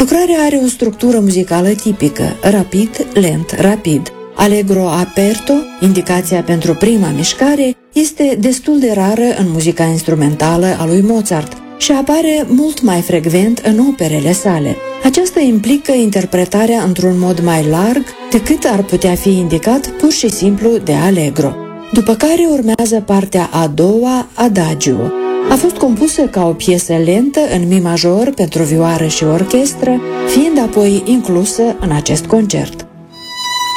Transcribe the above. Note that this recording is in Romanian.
Lucrarea are o structură muzicală tipică, rapid, lent, rapid. Allegro aperto, indicația pentru prima mișcare, este destul de rară în muzica instrumentală a lui Mozart și apare mult mai frecvent în operele sale. Aceasta implică interpretarea într-un mod mai larg decât ar putea fi indicat pur și simplu de allegro. După care urmează partea a doua, Adagio. A fost compusă ca o piesă lentă în mi major pentru vioară și orchestră, fiind apoi inclusă în acest concert.